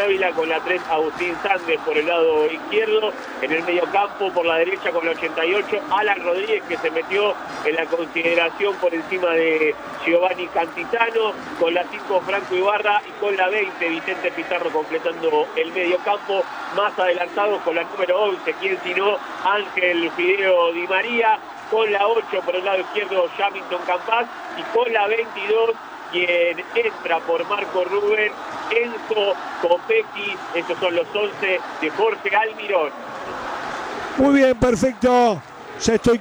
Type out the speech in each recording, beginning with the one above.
Ávila, con la 3 Agustín Sández por el lado izquierdo. En el mediocampo por la derecha con la 88 Alan Rodríguez, que se metió en la consideración por encima de Giovanni Cantizano. Con la 5 Franco Ibarra y con la 20 Vicente Pizarro completando el mediocampo. Más adelantado con la número 11, quien sino Ángel Fideo Di María. Con la 8 por el lado izquierdo Jamilton Campas y con la 22 quien entra por Marco Rubén, Enzo Copetti. Estos son los 11 de Jorge Almirón. Muy bien, perfecto. Ya estoy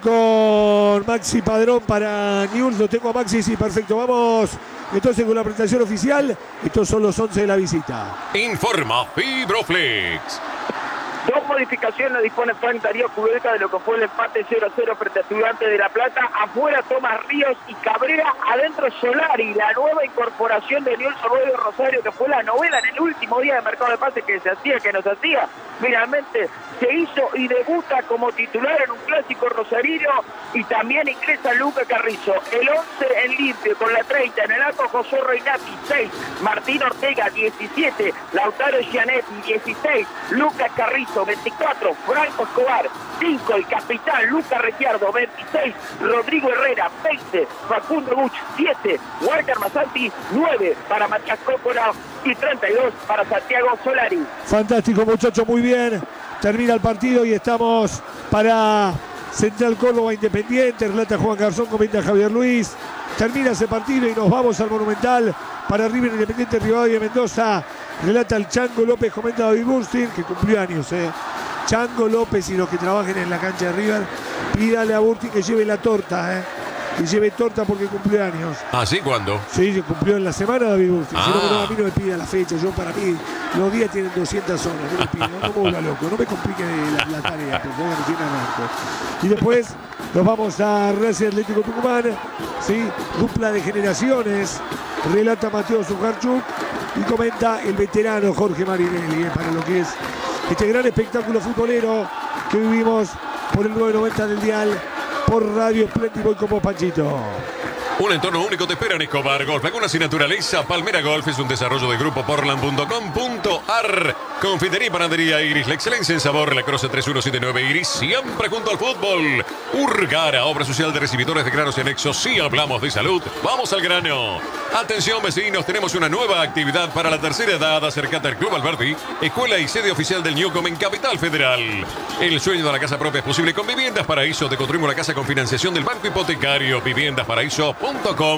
con Maxi Padrón para News. Lo tengo a Maxi, sí, perfecto. Vamos entonces con la presentación oficial. Estos son los 11 de la visita. Informa Fibroflex. Dos modificaciones dispone Frank Darío Cubeta de lo que fue el empate 0-0 frente a Estudiantes de La Plata. Afuera Tomás Ríos y Cabrera, adentro Solari, la nueva incorporación de Newell's Old Boys Rosario, que fue la novela en el último día de mercado de pases que se hacía, que nos hacía. Finalmente se hizo y debuta como titular en un clásico rosarino, y también ingresa Luca Carrizo. El 11 en limpio con la 30 en el arco José Reinati, 6 Martín Ortega, 17 Lautaro Gianetti, 16 Lucas Carrizo, 24 Franco Escobar, 5 el capitán Lucas Ricciardo, 26 Rodrigo Herrera, 20 Facundo Buch, 7 Walter Masanti, 9 para Matías Cócora y 32 para Santiago Solari. Fantástico, muchachos, muy bien. Termina el partido y estamos para Central Córdoba Independiente. Relata Juan Garzón, comenta Javier Luis. Termina ese partido y nos vamos al Monumental para River Independiente Rivadavia Mendoza. Relata el Chango López, comenta David Burstin, que cumplió años. Chango López y los que trabajen en la cancha de River, pídale a Burstin que lleve la torta, que lleve torta porque cumplió años. ¿Ah, sí? ¿Cuándo? Sí, se cumplió en la semana, David Burstin. Ah. Si no, a mí no me pida la fecha. Yo, para mí, los días tienen 200 horas. No me pida, no me vuelva loco. No me complique la tarea, por favor, recién arranco. Y después nos vamos a Racing Atlético Tucumán. ¿Sí? Dupla de generaciones. Relata Mateo Zujarchuk y comenta el veterano Jorge Marinelli, para lo que es este gran espectáculo futbolero que vivimos por el 990 del dial, por Radio Espléndido y como Panchito. Un entorno único te espera en Escobar Golf. Lagunas y Naturaleza. Palmera Golf es un desarrollo de Grupo Portland.com.ar. Confitería y Panadería Iris. La excelencia en sabor. La Croce 3179 Iris. Siempre junto al fútbol. Urgara, obra social de recibidores de granos y anexos. Si hablamos de salud, vamos al grano. Atención, vecinos. Tenemos una nueva actividad para la tercera edad. Acercate al Club Alberti, escuela y sede oficial del Newcom en Capital Federal. El sueño de la casa propia es posible con Viviendas Paraíso. Te construimos una casa con financiación del Banco Hipotecario. Viviendasparaíso.com.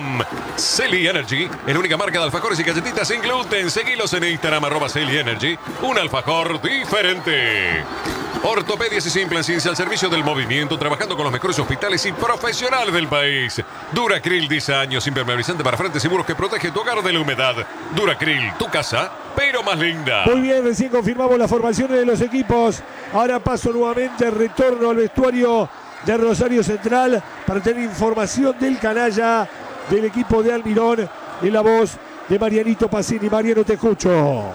Celi Energy, la única marca de alfajores y galletitas sin gluten. Seguilos en Instagram, @Celi Energy. Un alfajor diferente. Ortopedias y Implants al servicio del movimiento, trabajando con los mejores hospitales y profesionales del país. Duracril, 10 años, impermeabilizante para frentes seguros que protege tu hogar de la humedad. Duracril, tu casa, pero más linda. Muy bien, recién confirmamos las formaciones de los equipos. Ahora paso nuevamente, retorno al vestuario de Rosario Central para tener información del canalla del equipo de Almirón en la voz de Marianito Pacini. Mariano, te escucho.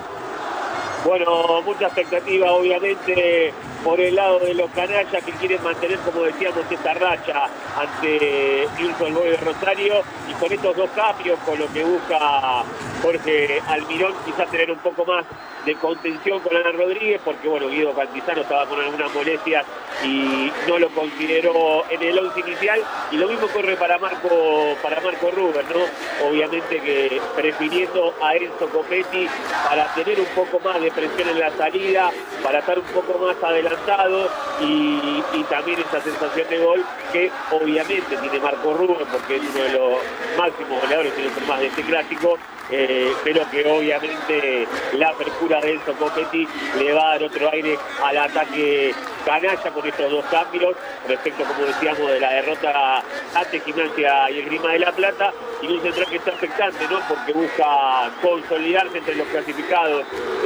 Bueno, mucha expectativa obviamente por el lado de los canallas que quieren mantener, como decíamos, esta racha ante Newell's Old Boys de Rosario, y con estos dos cambios, con lo que busca Jorge Almirón, quizás tener un poco más de contención con Alan Rodríguez, porque bueno, Guido Cantizano estaba con algunas molestias y no lo consideró en el 11 inicial, y lo mismo corre para Marco Rubén, ¿no? Obviamente que prefiriendo a Enzo Copetti para tener un poco más de presión en la salida, para estar un poco más adelantado, y también esa sensación de gol que obviamente tiene Marco Rubén, porque es uno de los máximos goleadores, tiene más de este clásico, pero que obviamente la frescura de Enzo Copetti le va a dar otro aire al ataque canalla con estos dos cambios respecto, como decíamos, de la derrota ante Gimnasia y Esgrima de La Plata, y un central que está expectante, ¿no? Porque busca consolidarse entre los clasificados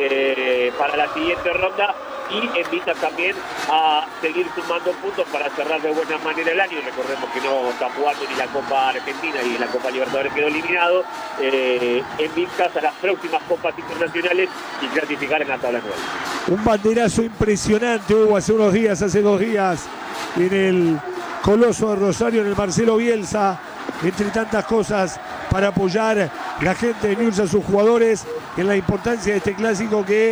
para la siguiente ronda, y invita también a seguir sumando puntos para cerrar de buena manera el año. Recordemos que no está jugando ni la Copa Argentina y la Copa Libertadores quedó eliminado, en vistas a las próximas copas internacionales y clasificar en la tabla 9. Un banderazo impresionante hubo hace 2 días en el Coloso de Rosario, en el Marcelo Bielsa, entre tantas cosas, para apoyar la gente de Newell's a sus jugadores en la importancia de este clásico que